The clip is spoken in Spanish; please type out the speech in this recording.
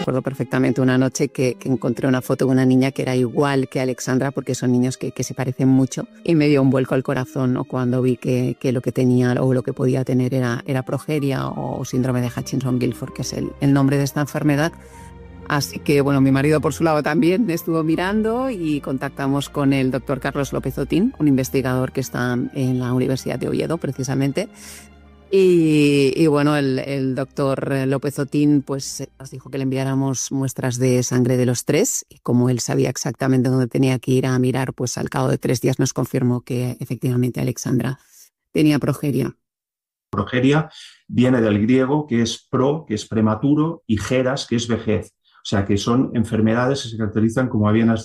Recuerdo perfectamente una noche que encontré una foto de una niña que era igual que Alexandra, porque son niños que se parecen mucho, y me dio un vuelco al corazón, ¿no? Cuando vi que lo que tenía o lo que podía tener era progeria o síndrome de Hutchinson-Gilford, que es el nombre de esta enfermedad. Así que, bueno, mi marido por su lado también estuvo mirando y contactamos con el doctor Carlos López Otín, un investigador que está en la Universidad de Oviedo, precisamente. Y bueno, el doctor López Otín pues, nos dijo que le enviáramos muestras de sangre de los tres, y como él sabía exactamente dónde tenía que ir a mirar, pues al cabo de 3 días nos confirmó que efectivamente Alexandra tenía progeria. Progeria viene del griego, que es pro, que es prematuro, y geras, que es vejez. O sea, que son enfermedades que se caracterizan, como bien has